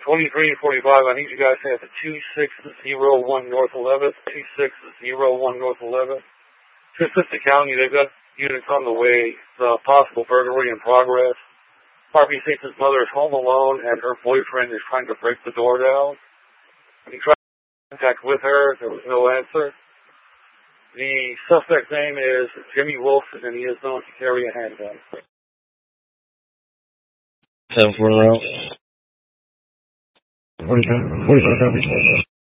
2345, I need you guys to have the 2601 North 11th, 2601 North 11th. To assist the county, they've got units on the way. The possible burglary in progress. Harvey thinks his mother is home alone and her boyfriend is trying to break the door down. He tried contact with her. There was no answer. The suspect's name is Jimmy Wilson, and he is known to carry a handgun. 10-4 route. 45.